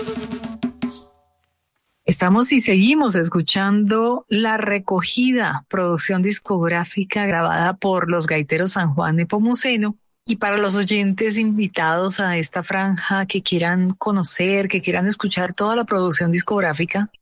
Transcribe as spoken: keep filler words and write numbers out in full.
Estamos y seguimos escuchando La Recogida, producción discográfica grabada por los Gaiteros San Juan Nepomuceno. Y para los oyentes invitados a esta franja que quieran conocer, que quieran escuchar toda la producción discográfica,